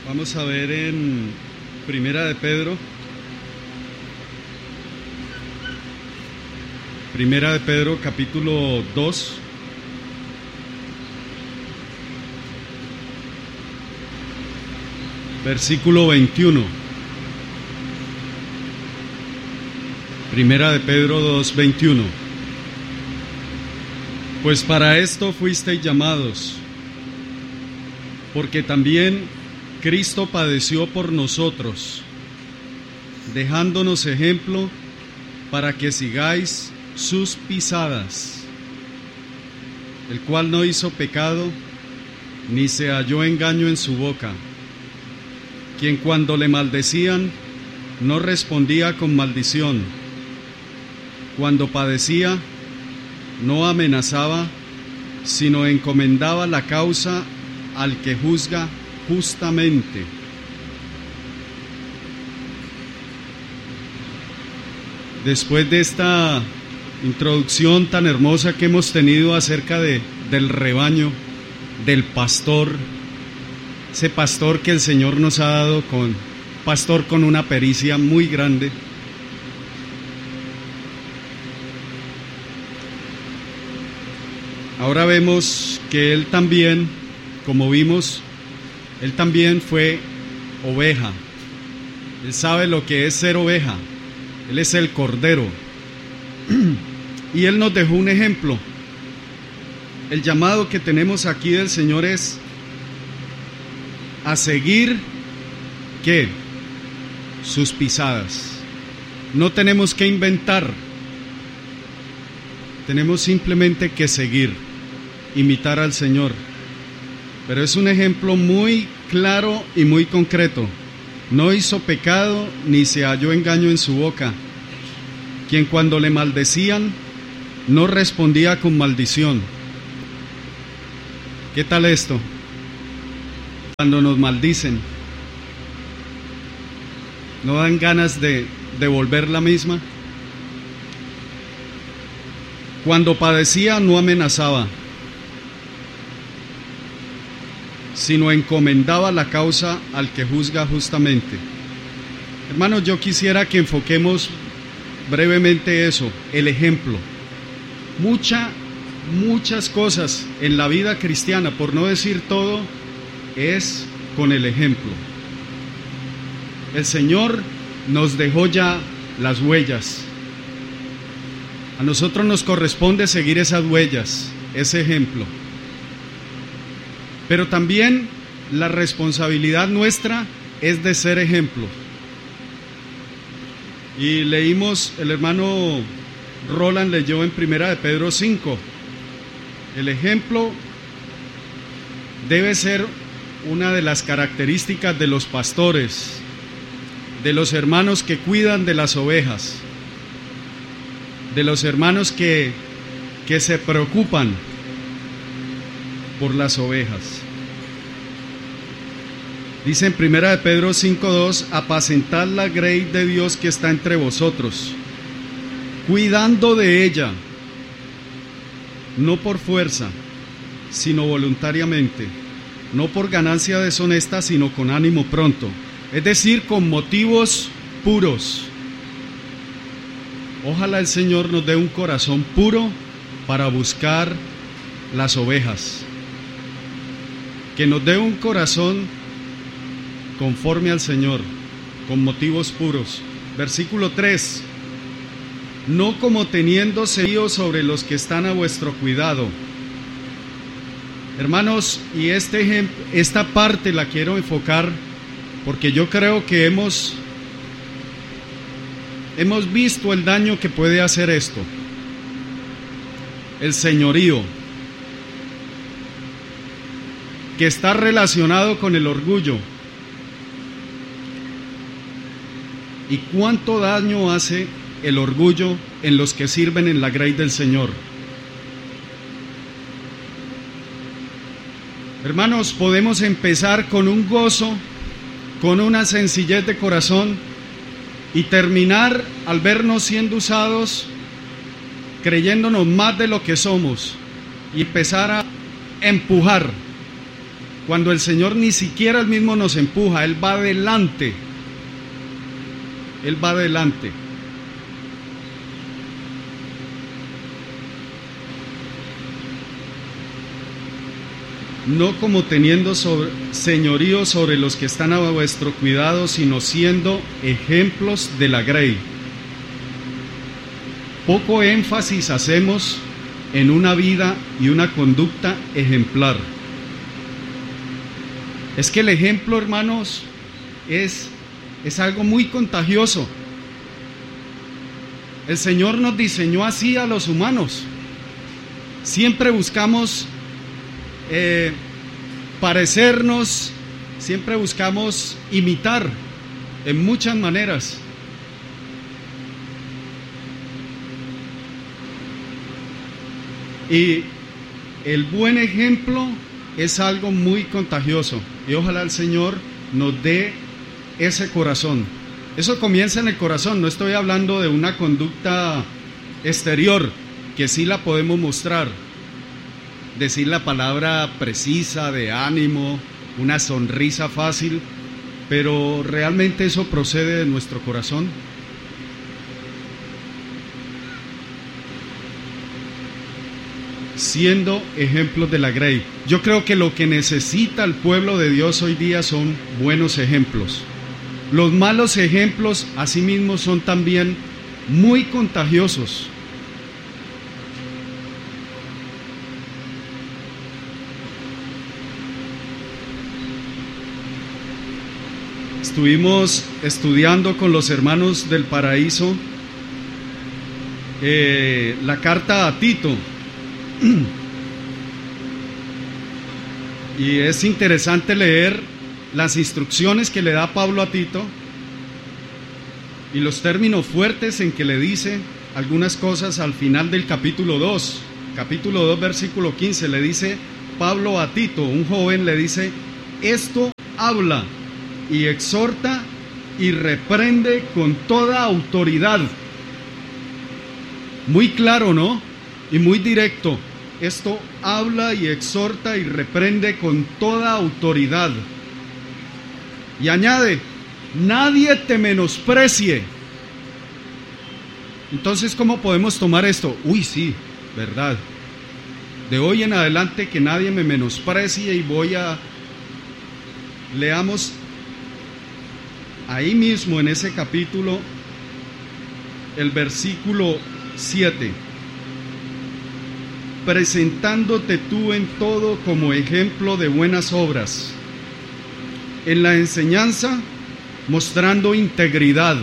Vamos a ver en Primera de Pedro. Primera de Pedro, capítulo 2. Versículo 21. Primera de Pedro 2, 21. Pues para esto fuisteis llamados, porque también Cristo padeció por nosotros, dejándonos ejemplo para que sigáis sus pisadas, el cual no hizo pecado, ni se halló engaño en su boca, quien cuando le maldecían, no respondía con maldición, cuando padecía, no amenazaba, sino encomendaba la causa al que juzga justamente. Después de esta introducción tan hermosa que hemos tenido acerca del rebaño, del pastor, ese pastor que el Señor nos ha dado, pastor con una pericia muy grande, ahora vemos que él también, como vimos, él también fue oveja. Él sabe lo que es ser oveja. Él es el cordero. Y él nos dejó un ejemplo. El llamado que tenemos aquí del Señor es a seguir, ¿qué? Sus pisadas. No tenemos que inventar. Tenemos simplemente que seguir, imitar al Señor. Pero es un ejemplo muy claro y muy concreto. No hizo pecado, ni se halló engaño en su boca, quien cuando le maldecían, no respondía con maldición. ¿Qué tal esto? Cuando nos maldicen, ¿no dan ganas de devolver la misma? Cuando padecía, no amenazaba, sino encomendaba la causa al que juzga justamente. Hermanos, yo quisiera que enfoquemos brevemente eso, el ejemplo. Muchas cosas en la vida cristiana, por no decir todo, es con el ejemplo. El Señor nos dejó ya las huellas. A nosotros nos corresponde seguir esas huellas, ese ejemplo. Pero también la responsabilidad nuestra es de ser ejemplo. Y leímos, el hermano Roland leyó en Primera de Pedro 5. El ejemplo debe ser una de las características de los pastores, de los hermanos que cuidan de las ovejas, de los hermanos que se preocupan por las ovejas. Dice en Primera de Pedro 5:2: apacentad la grey de Dios que está entre vosotros, cuidando de ella, no por fuerza, sino voluntariamente, no por ganancia deshonesta, sino con ánimo pronto, es decir, con motivos puros. Ojalá el Señor nos dé un corazón puro para buscar las ovejas, que nos dé un corazón conforme al Señor, con motivos puros. Versículo 3: no como teniendo señorío sobre los que están a vuestro cuidado. Hermanos, y esta parte la quiero enfocar porque yo creo que hemos visto el daño que puede hacer esto, el señorío, que está relacionado con el orgullo. ¿Y cuánto daño hace el orgullo en los que sirven en la grey del Señor? Hermanos, podemos empezar con un gozo, con una sencillez de corazón, y terminar al vernos siendo usados, creyéndonos más de lo que somos, y empezar a empujar Cuando el Señor ni siquiera Él mismo nos empuja, Él va adelante. Él va adelante. No como teniendo señorío sobre los que están a vuestro cuidado, sino siendo ejemplos de la grey. Poco énfasis hacemos en una vida y una conducta ejemplar. Es que el ejemplo, hermanos, es algo muy contagioso. El Señor nos diseñó así a los humanos. Siempre buscamos parecernos, siempre buscamos imitar en muchas maneras. Y el buen ejemplo es algo muy contagioso, y ojalá el Señor nos dé ese corazón. Eso comienza en el corazón. No estoy hablando de una conducta exterior, que sí la podemos mostrar, decir la palabra precisa de ánimo, una sonrisa fácil, pero realmente eso procede de nuestro corazón. Siendo ejemplos de la grey. Yo creo que lo que necesita el pueblo de Dios hoy día son buenos ejemplos. Los malos ejemplos asimismo son también muy contagiosos. Estuvimos estudiando con los hermanos del Paraíso la carta a Tito. Y es interesante leer las instrucciones que le da Pablo a Tito y los términos fuertes en que le dice algunas cosas al final del capítulo 2, versículo 15. Le dice Pablo a Tito, un joven, le dice: esto habla y exhorta y reprende con toda autoridad. Muy claro, ¿no? Y muy directo. Esto habla y exhorta y reprende con toda autoridad. Y añade: nadie te menosprecie. Entonces, ¿cómo podemos tomar esto? Uy, sí, verdad. De hoy en adelante que nadie me menosprecie, y leamos ahí mismo en ese capítulo el versículo 7. Presentándote tú en todo como ejemplo de buenas obras, en la enseñanza mostrando integridad,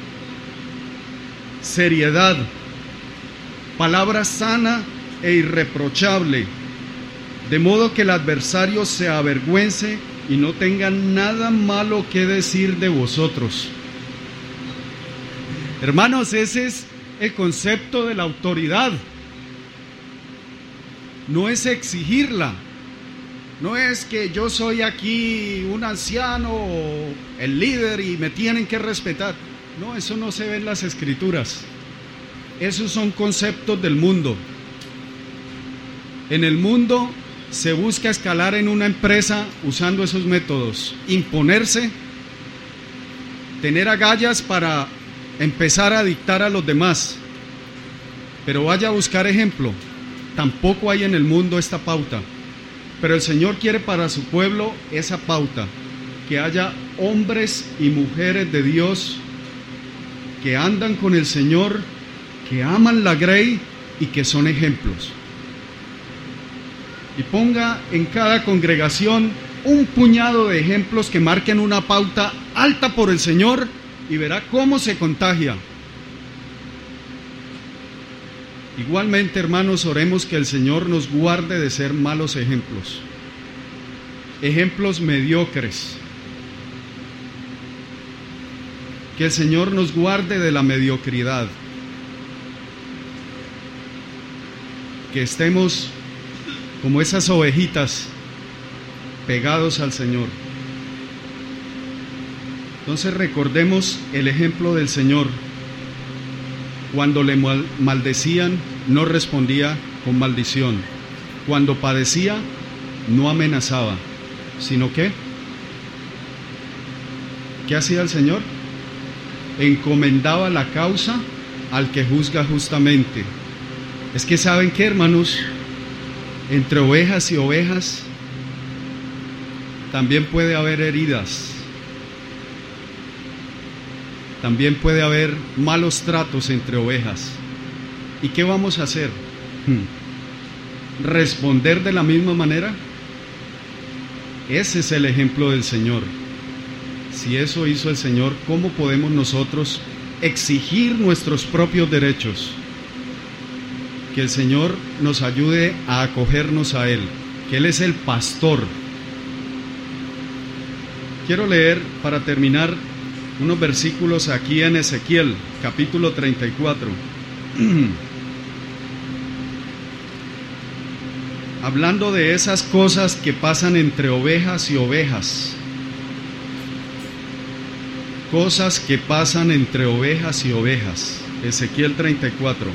seriedad, palabra sana e irreprochable, de modo que el adversario se avergüence y no tenga nada malo que decir de vosotros. Hermanos, ese es el concepto de la autoridad. No es exigirla, no es que yo soy aquí un anciano o el líder y me tienen que respetar. No, eso no se ve en las Escrituras. Esos son conceptos del mundo. En el mundo se busca escalar en una empresa usando esos métodos: imponerse, tener agallas para empezar a dictar a los demás. Pero vaya a buscar ejemplo. Tampoco hay en el mundo esta pauta, pero el Señor quiere para su pueblo esa pauta: que haya hombres y mujeres de Dios que andan con el Señor, que aman la grey y que son ejemplos. Y ponga en cada congregación un puñado de ejemplos que marquen una pauta alta por el Señor, y verá cómo se contagia. Igualmente, hermanos, oremos que el Señor nos guarde de ser malos ejemplos, ejemplos mediocres. Que el Señor nos guarde de la mediocridad. Que estemos como esas ovejitas pegados al Señor. Entonces recordemos el ejemplo del Señor. Cuando le maldecían, no respondía con maldición. Cuando padecía, no amenazaba. sino que, ¿qué hacía el Señor? Encomendaba la causa al que juzga justamente. Es que ¿saben qué, hermanos? Entre ovejas y ovejas también puede haber heridas, también puede haber malos tratos entre ovejas. ¿Y qué vamos a hacer? ¿Responder de la misma manera? Ese es el ejemplo del Señor. Si eso hizo el Señor, ¿cómo podemos nosotros exigir nuestros propios derechos? Que el Señor nos ayude a acogernos a Él, que Él es el pastor. Quiero leer, para terminar, unos versículos aquí en Ezequiel, capítulo 34. Hablando de esas cosas que pasan entre ovejas y ovejas. Cosas que pasan entre ovejas y ovejas. Ezequiel 34.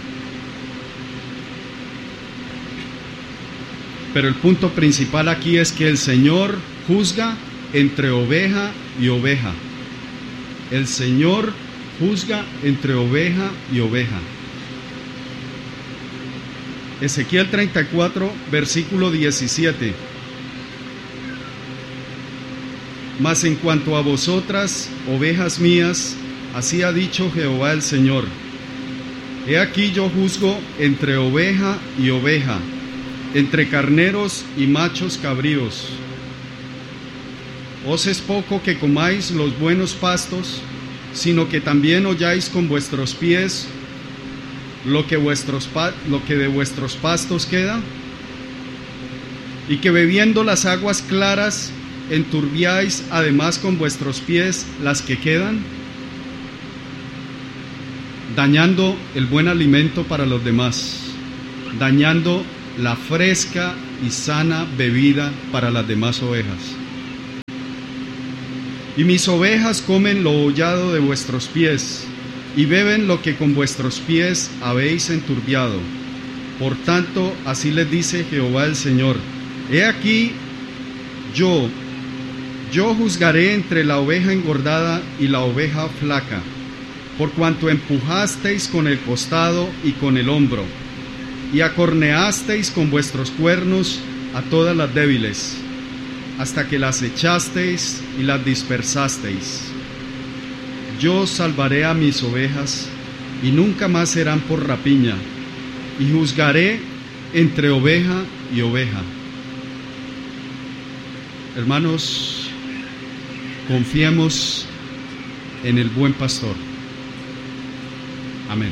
Pero el punto principal aquí es que el Señor juzga entre oveja y oveja. El Señor juzga entre oveja y oveja. Ezequiel 34, versículo 17. Mas en cuanto a vosotras, ovejas mías, así ha dicho Jehová el Señor: he aquí yo juzgo entre oveja y oveja, entre carneros y machos cabríos. Os es poco que comáis los buenos pastos, sino que también holláis con vuestros pies lo que de vuestros pastos queda, y que bebiendo las aguas claras enturbiáis además con vuestros pies las que quedan, dañando el buen alimento para los demás, dañando la fresca y sana bebida para las demás ovejas. Y mis ovejas comen lo hollado de vuestros pies, y beben lo que con vuestros pies habéis enturbiado. Por tanto, así les dice Jehová el Señor: he aquí, yo juzgaré entre la oveja engordada y la oveja flaca, por cuanto empujasteis con el costado y con el hombro, y acorneasteis con vuestros cuernos a todas las débiles, hasta que las echasteis y las dispersasteis. Yo salvaré a mis ovejas, y nunca más serán por rapiña, y juzgaré entre oveja y oveja. Hermanos, confiemos en el buen pastor. Amén.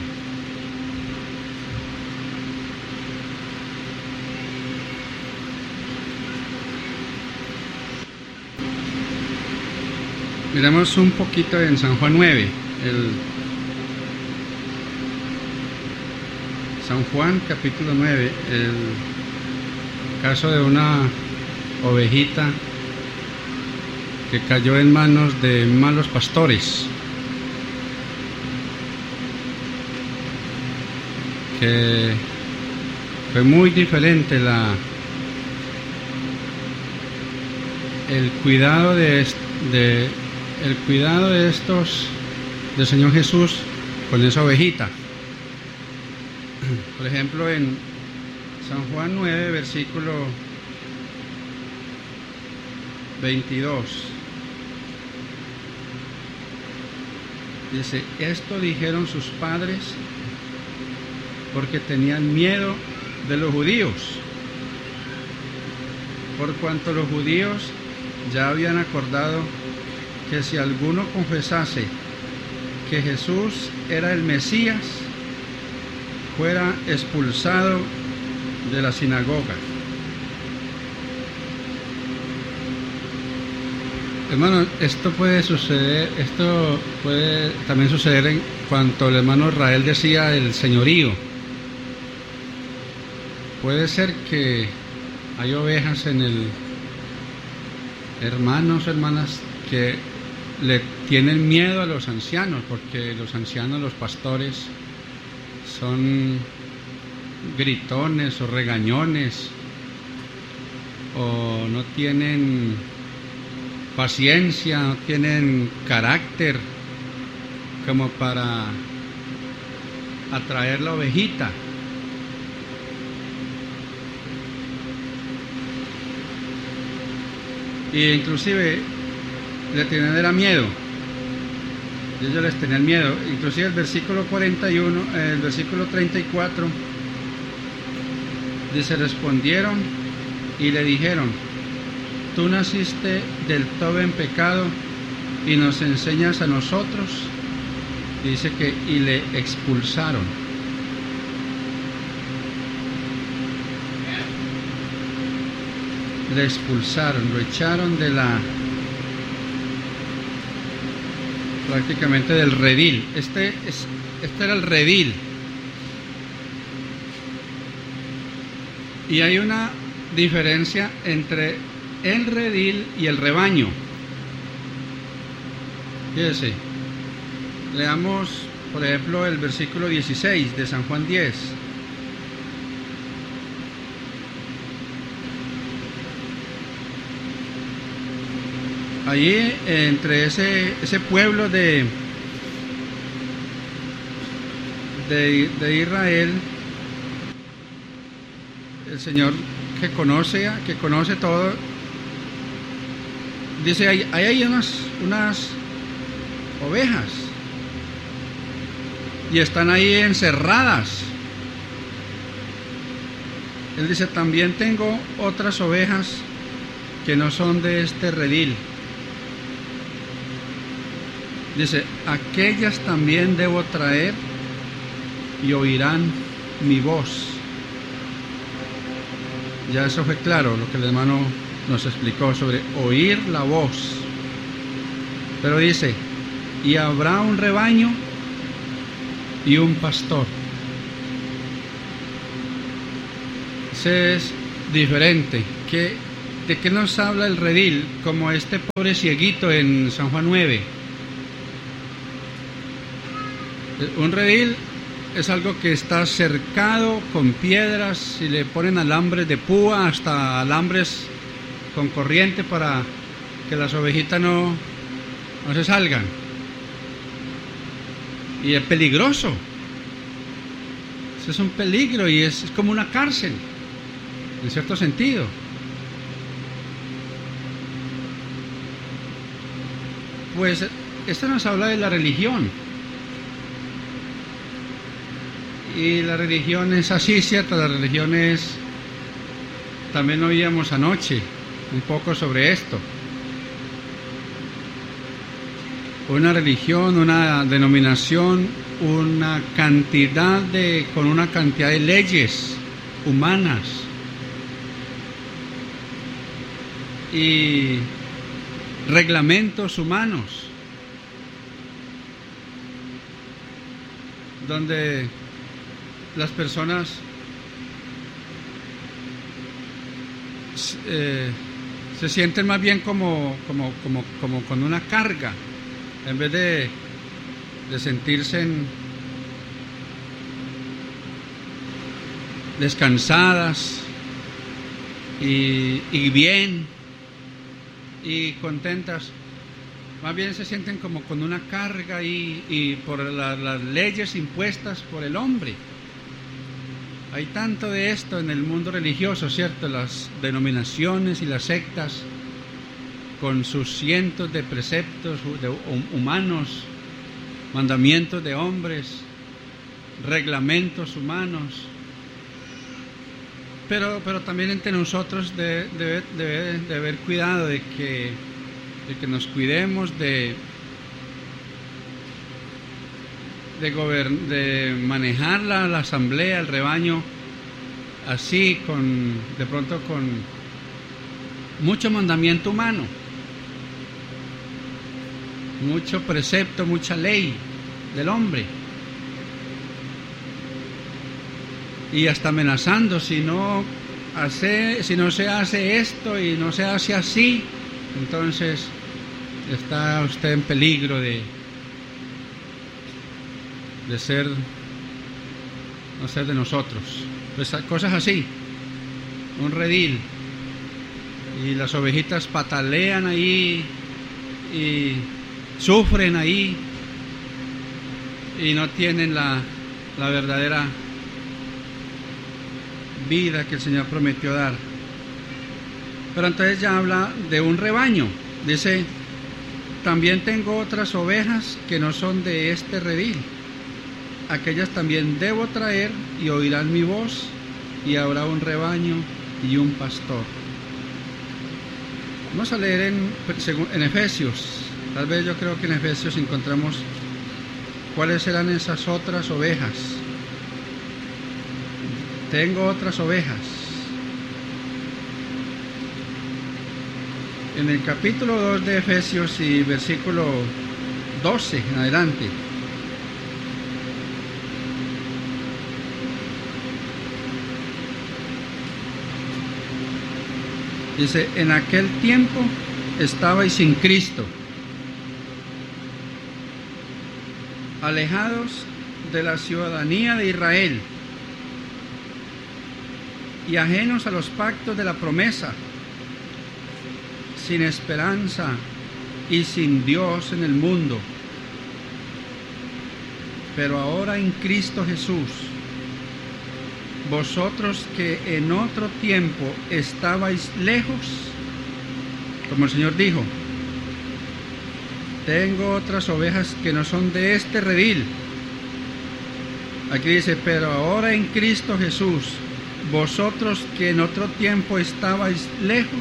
Miremos un poquito en San Juan 9, San Juan capítulo 9, el caso de una ovejita que cayó en manos de malos pastores, que fue muy diferente el cuidado del Señor Jesús con esa ovejita. Por ejemplo, en San Juan 9, versículo 22, dice: esto dijeron sus padres porque tenían miedo de los judíos, por cuanto los judíos ya habían acordado que si alguno confesase que Jesús era el Mesías, fuera expulsado de la sinagoga. Hermano, esto puede también suceder en cuanto el hermano Israel decía el señorío. Puede ser que hay ovejas hermanos, hermanas, que le tienen miedo a los ancianos, porque los ancianos, los pastores, son gritones o regañones, o no tienen paciencia, no tienen carácter como para atraer la ovejita. Y inclusive le tenían miedo. Ellos les tenían miedo. Inclusive el versículo 41, el versículo 34 dice: respondieron y le dijeron: tú naciste del todo en pecado y nos enseñas a nosotros. Y dice que y le expulsaron. Le expulsaron, lo echaron de prácticamente del redil. Este era el redil. Y hay una diferencia entre el redil y el rebaño. Fíjese, leamos por ejemplo el versículo 16 de San Juan 10. Allí entre ese pueblo de Israel, el Señor que conoce todo, dice: ahí hay unas ovejas y están ahí encerradas. Él dice: también tengo otras ovejas que no son de este redil. Dice: aquellas también debo traer y oirán mi voz. Ya eso fue claro lo que el hermano nos explicó sobre oír la voz. Pero dice: y habrá un rebaño y un pastor. Ese es diferente. ¿De qué nos habla el redil? Como este pobre cieguito en San Juan 9. Un redil es algo que está cercado con piedras y le ponen alambres de púa, hasta alambres con corriente para que las ovejitas no se salgan. Y es peligroso. Ese es un peligro y es como una cárcel, en cierto sentido. Pues esto nos habla de la religión. Y la religión es así, ¿cierto? La religión es... También oíamos anoche un poco sobre esto. Una religión, una denominación, con una cantidad de leyes humanas y reglamentos humanos, donde las personas se sienten más bien como con una carga, en vez de sentirse descansadas y bien y contentas. Más bien se sienten como con una carga y por las leyes impuestas por el hombre. Hay tanto de esto en el mundo religioso, ¿cierto? Las denominaciones y las sectas, con sus cientos de preceptos humanos, mandamientos de hombres, reglamentos humanos. Pero también entre nosotros debe haber cuidado de que nos cuidemos de manejar la asamblea, el rebaño, así de pronto con mucho mandamiento humano, mucho precepto, mucha ley del hombre, y hasta amenazando: si no se hace esto y no se hace así, entonces está usted en peligro de ser, no ser de nosotros. Pues cosas así, un redil. y las ovejitas patalean ahí y sufren ahí y no tienen la verdadera vida que el Señor prometió dar. Pero entonces ya habla de un rebaño. Dice: también tengo otras ovejas que no son de este redil. Aquellas también debo traer, y oirán mi voz, y habrá un rebaño y un pastor. Vamos a leer en Efesios. Tal vez yo creo que en Efesios encontramos cuáles eran esas otras ovejas. Tengo otras ovejas. En el capítulo 2 de Efesios y versículo 12 en adelante. Dice: en aquel tiempo estabais sin Cristo, alejados de la ciudadanía de Israel y ajenos a los pactos de la promesa, sin esperanza y sin Dios en el mundo. Pero ahora en Cristo Jesús, vosotros que en otro tiempo estabais lejos, como el Señor dijo: tengo otras ovejas que no son de este redil. Aquí dice: pero ahora en Cristo Jesús, vosotros que en otro tiempo estabais lejos,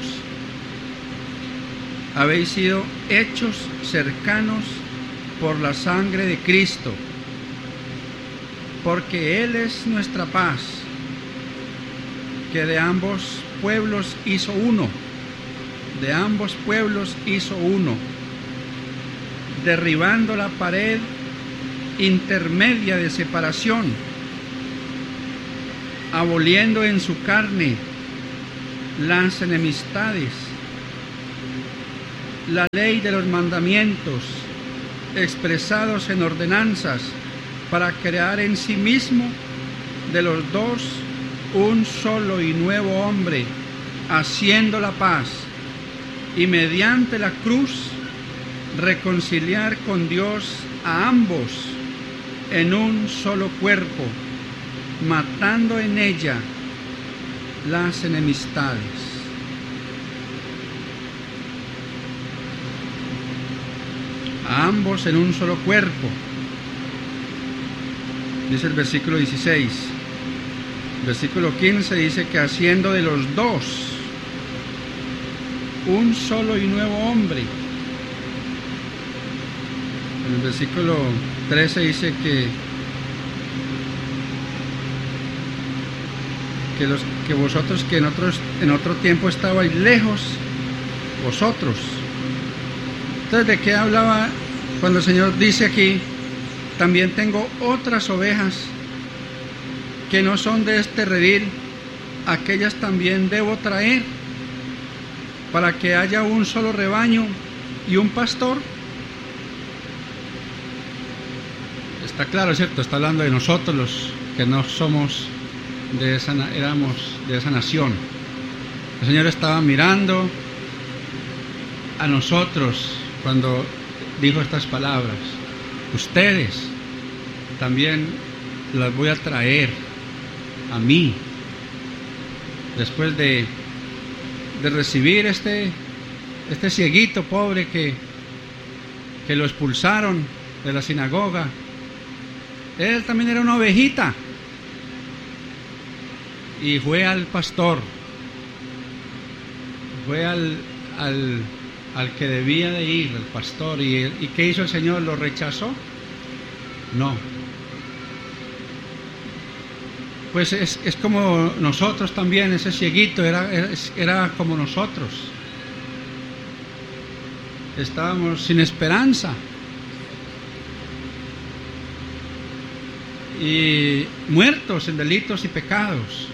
habéis sido hechos cercanos por la sangre de Cristo, porque Él es nuestra paz, que de ambos pueblos hizo uno, derribando la pared intermedia de separación, aboliendo en su carne las enemistades, la ley de los mandamientos expresados en ordenanzas, para crear en sí mismo de los dos un solo y nuevo hombre, haciendo la paz, y mediante la cruz reconciliar con Dios a ambos en un solo cuerpo, matando en ella las enemistades. A ambos en un solo cuerpo. Dice el versículo 16. Versículo 15 dice que haciendo de los dos un solo y nuevo hombre. En el versículo 13 dice que vosotros que en otro tiempo estabais lejos, vosotros. Entonces, ¿de qué hablaba cuando el Señor dice aquí: también tengo otras ovejas que no son de este redil, aquellas también debo traer, para que haya un solo rebaño y un pastor? Está claro, ¿cierto? Está hablando de nosotros, los que no somos éramos de esa nación. El Señor estaba mirando a nosotros cuando dijo estas palabras: ustedes también las voy a traer a mí. Después de recibir este cieguito pobre que lo expulsaron de la sinagoga, él también era una ovejita, y fue al pastor, fue al que debía de ir, el pastor. ¿Y qué hizo el Señor? ¿Lo rechazó? No. Pues es como nosotros también. Ese cieguito era como nosotros. Estábamos sin esperanza y muertos en delitos y pecados.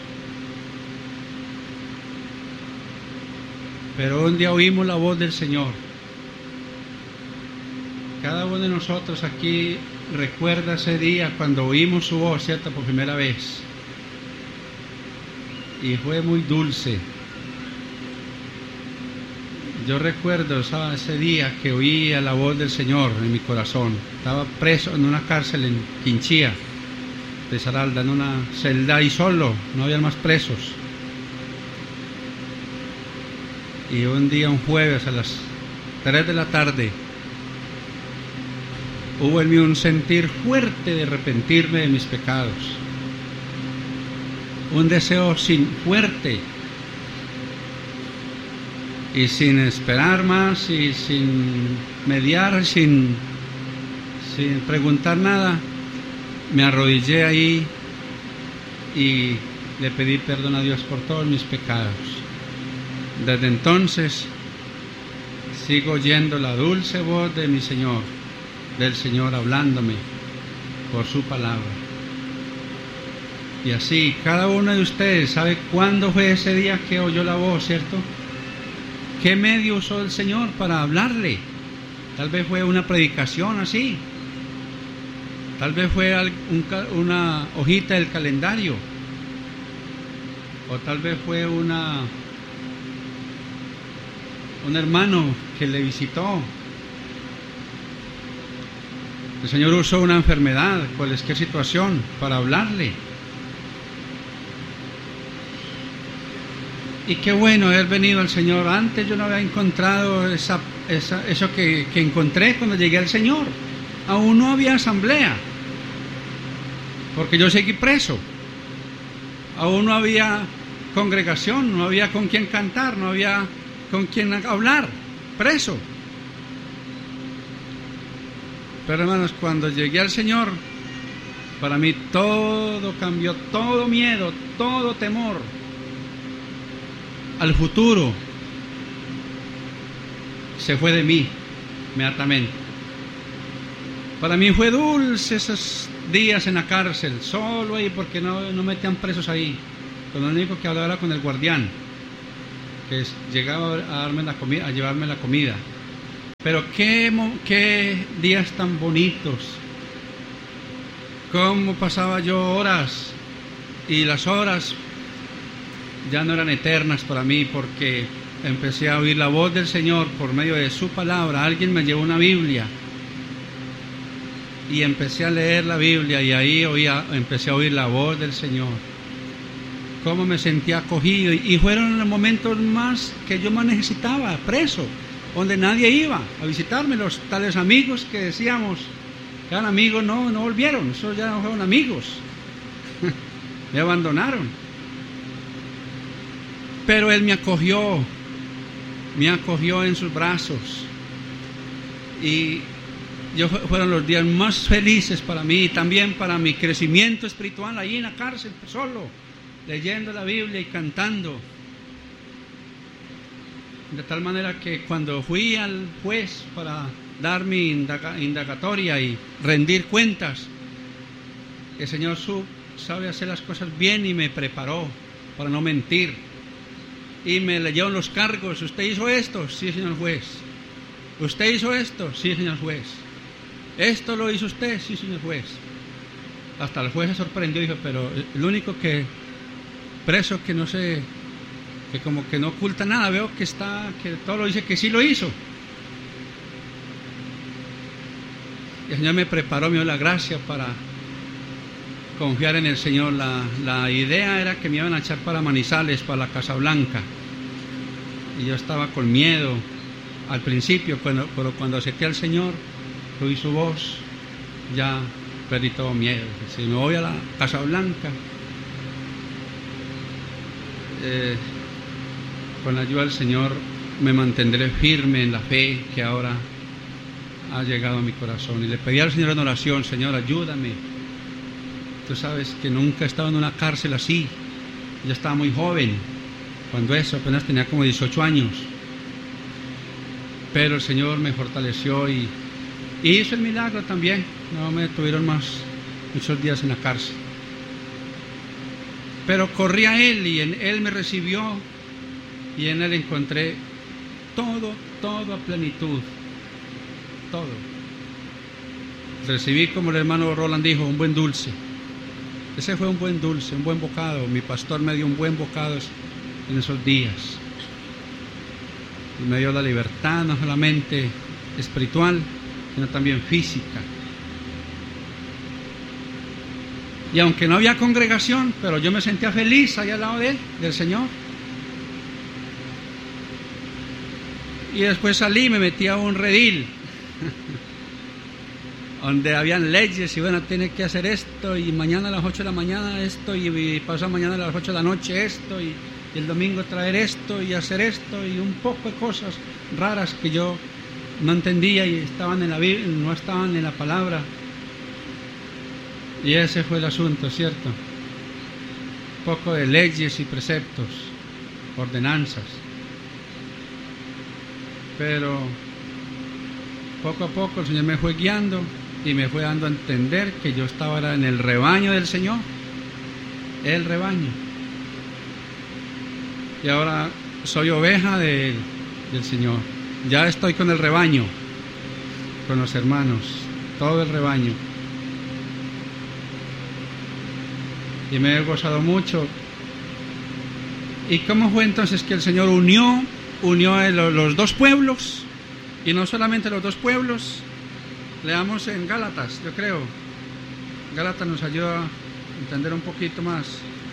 Pero un día oímos la voz del Señor. Cada uno de nosotros aquí recuerda ese día cuando oímos su voz, ¿cierto? Por primera vez. Y fue muy dulce. Yo recuerdo ese día que oía la voz del Señor en mi corazón. Estaba preso en una cárcel en Quinchía, de Saralda, en una celda y solo, no había más presos. Y un día, un jueves a las 3 de la tarde, hubo en mí un sentir fuerte de arrepentirme de mis pecados. Un deseo fuerte. Y sin esperar más y sin mediar, sin preguntar nada, me arrodillé ahí y le pedí perdón a Dios por todos mis pecados. Desde entonces sigo oyendo la dulce voz de mi Señor, del Señor hablándome por su palabra. Y así, cada uno de ustedes sabe cuándo fue ese día que oyó la voz, ¿cierto? ¿Qué medio usó el Señor para hablarle? Tal vez fue una predicación así. Tal vez fue una hojita del calendario. O tal vez fue un hermano que le visitó. El Señor usó una enfermedad, cualquier situación, para hablarle. Y qué bueno haber venido al Señor. Antes yo no había encontrado eso que encontré cuando llegué al Señor. Aún no había asamblea, porque yo seguí preso. Aún no había congregación, no había con quién cantar, no había con quién hablar, preso. Pero hermanos, cuando llegué al Señor, para mí todo cambió, todo miedo, todo temor al futuro se fue de mí inmediatamente. Para mí fue dulce esos días en la cárcel, solo ahí, porque no metían presos ahí. Con lo único que hablaba era con el guardián, que llegaba a darme la comida, a llevarme la comida. Pero qué días tan bonitos. Cómo pasaba yo horas, y las horas ya no eran eternas para mí, porque empecé a oír la voz del Señor por medio de su palabra. Alguien me llevó una Biblia y empecé a leer la Biblia, y ahí empecé a oír la voz del Señor. Cómo me sentía acogido, y fueron los momentos más que yo más necesitaba, preso, donde nadie iba a visitarme. Los tales amigos que decíamos que eran amigos no volvieron, esos ya no fueron amigos, me abandonaron. Pero Él me acogió en sus brazos, y fueron los días más felices para mí, y también para mi crecimiento espiritual ahí en la cárcel, solo, leyendo la Biblia y cantando. De tal manera que cuando fui al juez para dar mi indagatoria y rendir cuentas, el Señor sabe hacer las cosas bien y me preparó para no mentir. Y me leyeron los cargos. ¿Usted hizo esto? Sí, señor juez. ¿Usted hizo esto? Sí, señor juez. ¿Esto lo hizo usted? Sí, señor juez. Hasta el juez se sorprendió y dijo, pero el único que preso que no sé, que como que no oculta nada, veo que todo lo dice que sí lo hizo. Y el Señor me preparó, me dio la gracia para confiar en el Señor. La idea era que me iban a echar para Manizales, para la Casa Blanca, y yo estaba con miedo al principio, pero cuando acepté al Señor, oí su voz, ya perdí todo miedo. Si me voy a la Casa Blanca, con la ayuda del Señor me mantendré firme en la fe que ahora ha llegado a mi corazón. Y le pedí al Señor en oración, Señor, ayúdame. Tú sabes que nunca he estado en una cárcel así. Yo estaba muy joven cuando eso, apenas tenía como 18 años. Pero el Señor me fortaleció y hizo el milagro también. No me tuvieron muchos días en la cárcel. Pero corrí a Él, y en Él me recibió, y en Él encontré todo a plenitud. Todo. Recibí, como el hermano Roland dijo, un buen dulce. Ese fue un buen dulce, un buen bocado. Mi pastor me dio un buen bocado en esos días. y me dio la libertad, no solamente espiritual, sino también física. Y aunque no había congregación, pero yo me sentía feliz allá al lado de él, del Señor. Y después salí y me metí a un redil donde habían leyes y bueno, tiene que hacer esto y mañana a las 8 de la mañana esto y pasado mañana a las 8 de la noche esto y el domingo traer esto y hacer esto y un poco de cosas raras que yo no entendía y estaban en la Biblia, no estaban en la palabra. Y ese fue el asunto, ¿cierto? Un poco de leyes y preceptos, ordenanzas. Pero poco a poco el Señor me fue guiando y me fue dando a entender que yo estaba en el rebaño del Señor, el rebaño. Y ahora soy oveja del Señor. Ya estoy con el rebaño, con los hermanos, todo el rebaño. Y me he gozado mucho. ¿Y cómo fue entonces que el Señor unió los dos pueblos? Y no solamente los dos pueblos. Leamos en Gálatas, yo creo. Gálatas nos ayuda a entender un poquito más.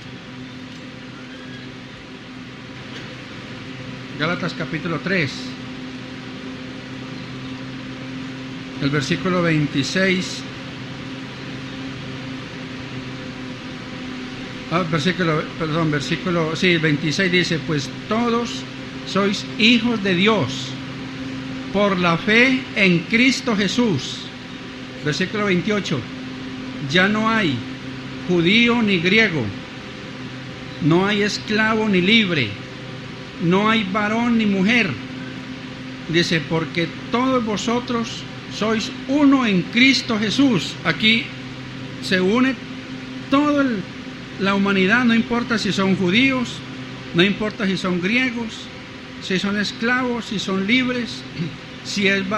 Gálatas capítulo 3. El versículo 26. Versículo 26 dice, pues todos sois hijos de Dios por la fe en Cristo Jesús. Versículo 28, ya no hay judío ni griego, no hay esclavo ni libre, no hay varón ni mujer. Dice, porque todos vosotros sois uno en Cristo Jesús. Aquí se une todo la humanidad, no importa si son judíos, no importa si son griegos, si son esclavos, si son libres, si es